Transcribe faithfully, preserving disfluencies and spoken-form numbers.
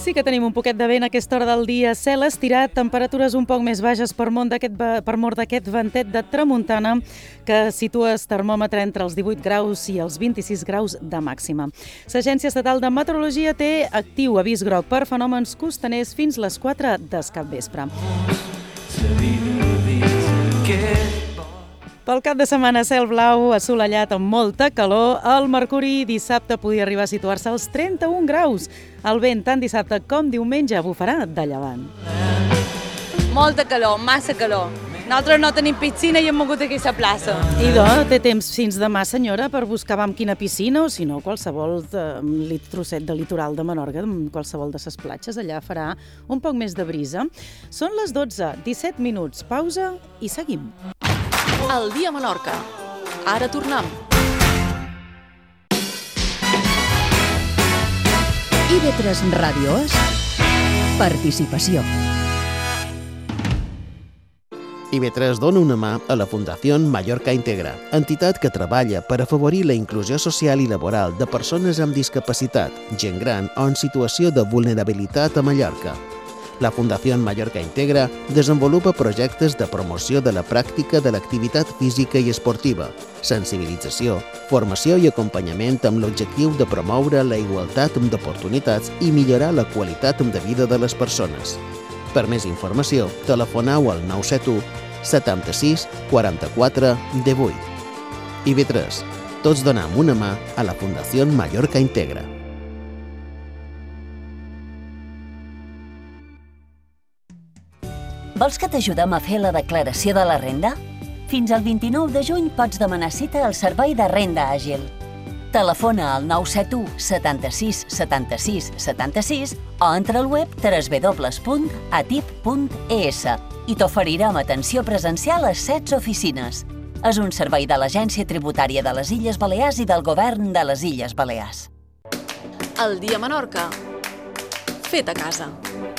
Sí que tenim un poquet de vent a aquesta hora del dia, cel estirat, temperatures un poc més baixes per mort d'aquest per mort d'aquest ventet de tramuntana que situa el termòmetre entre els divuit graus i els vint-i-sis graus de màxima. L'Agència Estatal de Meteorologia té actiu avís groc per fenòmens costaners fins les quatre del capvespre. Pel cap de setmana, cel blau, assolellat amb molta calor. El mercuri dissabte podia arribar a situar-se als trenta-un graus. El vent tant dissabte com diumenge bufarà de llevant. Molta calor, massa calor. Nosaltres no tenim piscina i hem mogut aquí a la plaça. Idò, té temps fins demà, senyora, per buscar amb quina piscina o, si no, qualsevol de, trosset de litoral de Menorca, qualsevol de les platges, allà farà un poc més de brisa. Són les dotze, disset minuts, pausa i seguim. El dia a Menorca. Ara tornem. I ve tres Ràdio és participació. I ve tres dona una mà a la Fundació Mallorca Integra, entitat que treballa per afavorir la inclusió social i laboral de persones amb discapacitat, gent gran o en situació de vulnerabilitat a Mallorca. La Fundació Mallorca Integra desenvolupa projectes de promoció de la pràctica de l'activitat física i esportiva, sensibilització, formació i acompanyament amb l'objectiu de promoure la igualtat d'oportunitats i millorar la qualitat de vida de les persones. Per més informació, telefoneu al nou set u, setanta-sis, quaranta-quatre, divuit. I ve tres. Tots donem una mà a la Fundació Mallorca Integra. Vols que t'ajudem a fer la declaració de la renda? Fins al vint-i-nou de juny pots demanar cita al Servei de Renda Àgil. Telefona al nou set u, setanta-sis, setanta-sis, setanta-sis o entra al web w w w punt atip punt e s i t'oferirem atenció presencial a setze oficines. És un servei de l'Agència Tributària de les Illes Balears i del Govern de les Illes Balears. El dia a Menorca. Fet a casa.